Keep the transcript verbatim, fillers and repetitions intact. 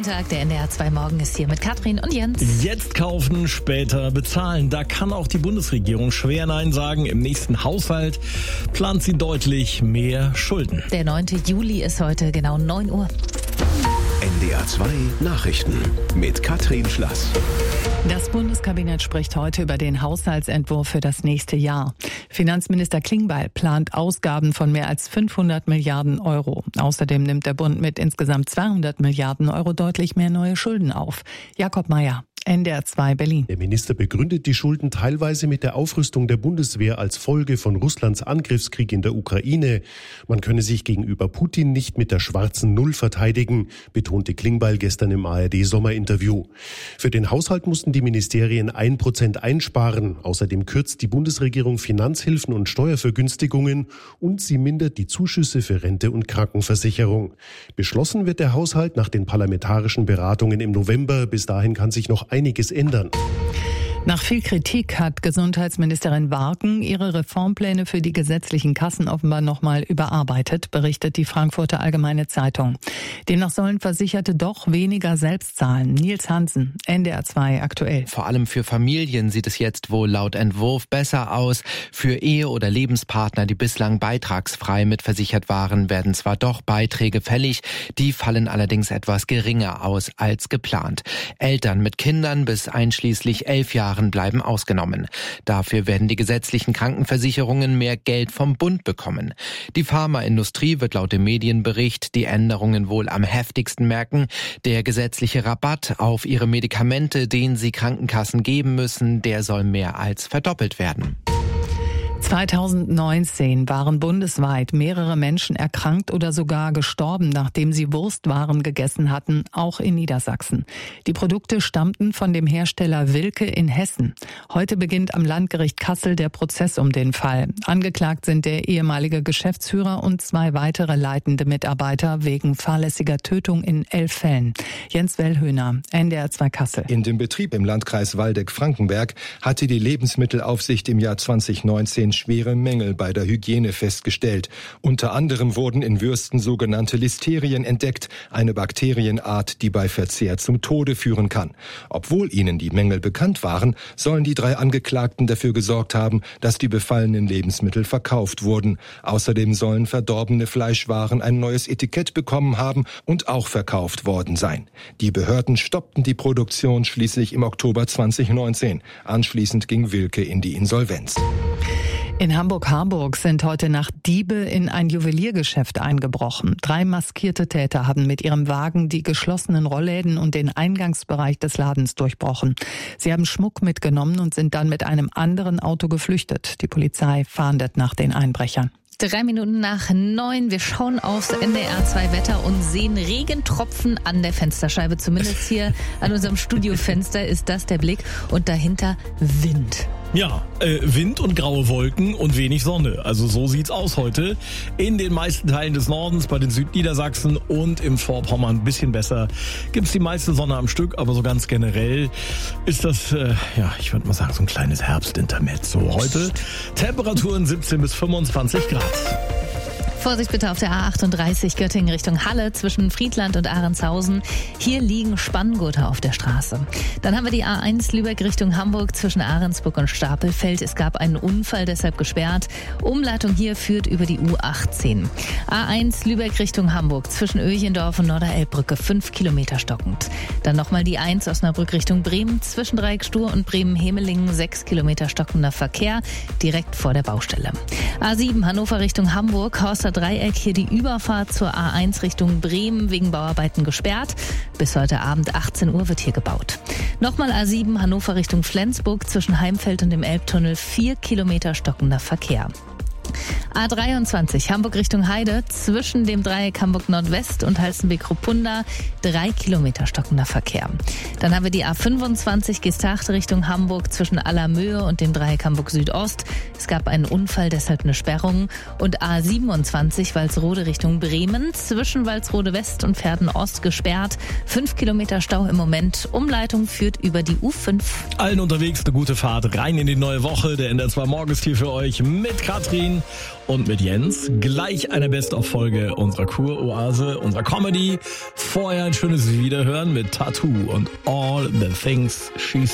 Tag, der N D R zwei Morgen ist hier mit Katrin und Jens. Jetzt kaufen, später bezahlen. Da kann auch die Bundesregierung schwer Nein sagen. Im nächsten Haushalt plant sie deutlich mehr Schulden. Der neunte Juli ist heute genau neun Uhr. N D R zwei Nachrichten mit Katrin Schlass. Das Bundeskabinett spricht heute über den Haushaltsentwurf für das nächste Jahr. Finanzminister Klingbeil plant Ausgaben von mehr als fünfhundert Milliarden Euro. Außerdem nimmt der Bund mit insgesamt zweihundert Milliarden Euro deutlich mehr neue Schulden auf. Jakob Mayer, N D R zwei Berlin. Der Minister begründet die Schulden teilweise mit der Aufrüstung der Bundeswehr als Folge von Russlands Angriffskrieg in der Ukraine. Man könne sich gegenüber Putin nicht mit der schwarzen Null verteidigen, betonte Klingbeil gestern im A R D-Sommerinterview. Für den Haushalt mussten die Ministerien ein Prozent einsparen. Außerdem kürzt die Bundesregierung Finanzhilfen und Steuervergünstigungen und sie mindert die Zuschüsse für Rente und Krankenversicherung. Beschlossen wird der Haushalt nach den parlamentarischen Beratungen im November. Bis dahin kann sich noch einiges ändern. Nach viel Kritik hat Gesundheitsministerin Warken ihre Reformpläne für die gesetzlichen Kassen offenbar nochmal überarbeitet, berichtet die Frankfurter Allgemeine Zeitung. Demnach sollen Versicherte doch weniger selbst zahlen. Nils Hansen, N D R zwei aktuell. Vor allem für Familien sieht es jetzt wohl laut Entwurf besser aus. Für Ehe- oder Lebenspartner, die bislang beitragsfrei mitversichert waren, werden zwar doch Beiträge fällig, die fallen allerdings etwas geringer aus als geplant. Eltern mit Kindern bis einschließlich elf Jahren bleiben ausgenommen. Dafür werden die gesetzlichen Krankenversicherungen mehr Geld vom Bund bekommen. Die Pharmaindustrie wird laut dem Medienbericht die Änderungen wohl am heftigsten merken. Der gesetzliche Rabatt auf ihre Medikamente, den sie Krankenkassen geben müssen, der soll mehr als verdoppelt werden. zweitausendneunzehn waren bundesweit mehrere Menschen erkrankt oder sogar gestorben, nachdem sie Wurstwaren gegessen hatten, auch in Niedersachsen. Die Produkte stammten von dem Hersteller Wilke in Hessen. Heute beginnt am Landgericht Kassel der Prozess um den Fall. Angeklagt sind der ehemalige Geschäftsführer und zwei weitere leitende Mitarbeiter wegen fahrlässiger Tötung in elf Fällen. Jens Wellhöhner, N D R zwei Kassel. In dem Betrieb im Landkreis Waldeck-Frankenberg hatte die Lebensmittelaufsicht im Jahr zweitausendneunzehn schwere Mängel bei der Hygiene festgestellt. Unter anderem wurden in Würsten sogenannte Listerien entdeckt, eine Bakterienart, die bei Verzehr zum Tode führen kann. Obwohl ihnen die Mängel bekannt waren, sollen die drei Angeklagten dafür gesorgt haben, dass die befallenen Lebensmittel verkauft wurden. Außerdem sollen verdorbene Fleischwaren ein neues Etikett bekommen haben und auch verkauft worden sein. Die Behörden stoppten die Produktion schließlich im Oktober zweitausendneunzehn. Anschließend ging Wilke in die Insolvenz. In Hamburg-Harburg sind heute Nacht Diebe in ein Juweliergeschäft eingebrochen. Drei maskierte Täter haben mit ihrem Wagen die geschlossenen Rollläden und den Eingangsbereich des Ladens durchbrochen. Sie haben Schmuck mitgenommen und sind dann mit einem anderen Auto geflüchtet. Die Polizei fahndet nach den Einbrechern. Drei Minuten nach neun. Wir schauen aufs N D R zwei Wetter und sehen Regentropfen an der Fensterscheibe. Zumindest hier an unserem Studiofenster ist das der Blick. Und dahinter Wind. Ja, äh, Wind und graue Wolken und wenig Sonne. Also so sieht's aus heute. In den meisten Teilen des Nordens, bei den Südniedersachsen und im Vorpommern ein bisschen besser. Gibt's die meiste Sonne am Stück, aber so ganz generell ist das, äh, ja, ich würde mal sagen, so ein kleines Herbstintermezzo. Heute Temperaturen siebzehn bis fünfundzwanzig Grad. Vorsicht bitte auf der A achtunddreißig Göttingen Richtung Halle zwischen Friedland und Ahrenshausen. Hier liegen Spanngurte auf der Straße. Dann haben wir die A eins Lübeck Richtung Hamburg zwischen Ahrensburg und Stapelfeld. Es gab einen Unfall, deshalb gesperrt. Umleitung hier führt über die U achtzehn. A eins Lübeck Richtung Hamburg zwischen Öchendorf und Norderelbbrücke fünf Kilometer stockend. Dann nochmal die eins Osnabrück Richtung Bremen zwischen Dreieckstur und Bremen-Hemelingen sechs Kilometer stockender Verkehr direkt vor der Baustelle. A sieben Hannover Richtung Hamburg, Horster Dreieck, hier die Überfahrt zur A eins Richtung Bremen wegen Bauarbeiten gesperrt. Bis heute Abend achtzehn Uhr wird hier gebaut. Nochmal A sieben Hannover Richtung Flensburg zwischen Heimfeld und dem Elbtunnel vier Kilometer stockender Verkehr. A dreiundzwanzig Hamburg Richtung Heide zwischen dem Dreieck Hamburg Nordwest und Halstenbek-Ruppunda drei Kilometer stockender Verkehr. Dann haben wir die A fünfundzwanzig Gestacht Richtung Hamburg zwischen Allermöhe und dem Dreieck Hamburg Südost. Es gab einen Unfall, deshalb eine Sperrung. Und A siebenundzwanzig Walsrode Richtung Bremen zwischen Walsrode West und Verden Ost gesperrt. Fünf Kilometer Stau im Moment. Umleitung führt über die U fünf. Allen unterwegs eine gute Fahrt rein in die neue Woche. Der N D R zwei Morgen ist hier für euch mit Katrin und mit Jens. Gleich eine Best-of-Folge unserer Kuroase, unserer Comedy. Vorher ein schönes Wiederhören mit Tattoo und All the Things She Said.